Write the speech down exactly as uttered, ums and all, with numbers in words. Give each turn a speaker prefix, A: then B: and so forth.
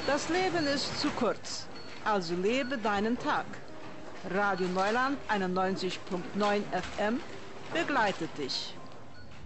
A: Das Leben ist zu kurz, also lebe deinen Tag. Radio Neuland einundneunzig Komma neun F M begleitet dich.